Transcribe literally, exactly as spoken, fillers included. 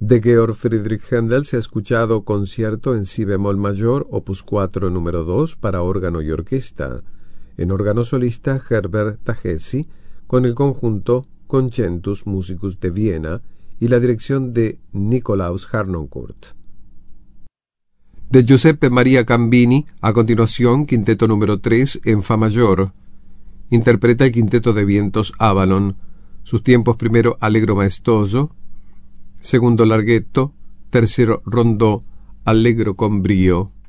De Georg Friedrich Händel se ha escuchado Concierto en si bemol mayor, opus cuatro, número dos, para órgano y orquesta. En órgano solista, Herbert Tajesi, con el conjunto Concentus Musicus de Viena y la dirección de Nikolaus Harnoncourt. De Giuseppe Maria Cambini, a continuación, quinteto número tres en fa mayor. Interpreta el quinteto de vientos Avalon. Sus tiempos: primero, allegro maestoso; segundo, larghetto; tercero, rondó, allegro con brío.